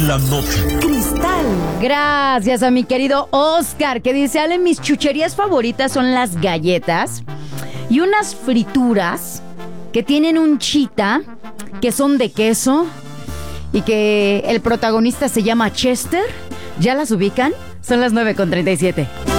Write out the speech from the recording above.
la noche. Cristal. Gracias a mi querido Oscar, que dice: Ale, mis chucherías favoritas son las galletas y unas frituras que tienen un chita, que son de queso y que el protagonista se llama Chester. ¿Ya las ubican? Son las 9:37.